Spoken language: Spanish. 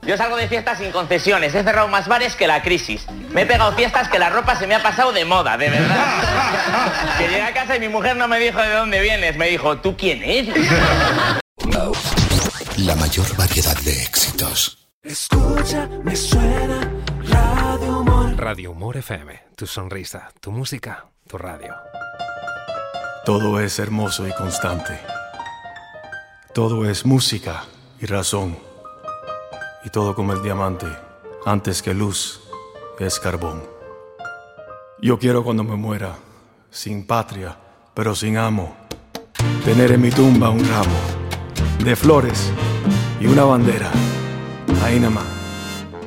Yo salgo de fiestas sin concesiones, he cerrado más bares que la crisis. Me he pegado fiestas que la ropa se me ha pasado de moda, de verdad. Que llegué a casa y mi mujer no me dijo de dónde vienes, me dijo, ¿tú quién eres? La mayor variedad de éxitos. Escucha, me suena Radio Humor. Radio Humor FM, tu sonrisa, tu música, tu radio. Todo es hermoso y constante. Todo es música y razón. Y todo como el diamante, antes que luz, es carbón. Yo quiero cuando me muera, sin patria, pero sin amo, tener en mi tumba un ramo de flores y una bandera. Ahí nada más.